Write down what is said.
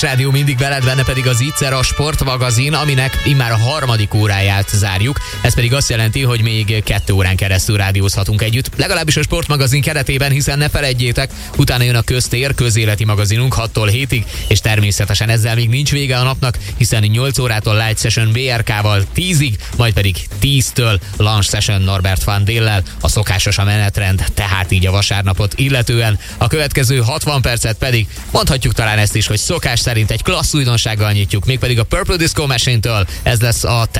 Rádió mindig veled, benne pedig az Itzer, a sportmagazin, aminek immár a 3. óráját zárjuk. Ez pedig azt jelenti, hogy még 2 órán keresztül rádiózhatunk együtt. Legalábbis a sportmagazin keretében, hiszen ne felejtjétek, utána jön a Köztér, közéleti magazinunk 6-tól 7-ig, és természetesen ezzel még nincs vége a napnak, hiszen 8 órától Light Session BRK-val 10-ig, majd pedig 10-től Lunch Session Norbert van Déllel, a szokásos a menetrend, tehát így a vasárnapot illetően. A következő 60 percet pedig mondhatjuk talán ezt is, hogy szokás szerint egy klassz újdonsággal nyitjuk, mégpedig a Purple Disco Machine-től. Ez lesz a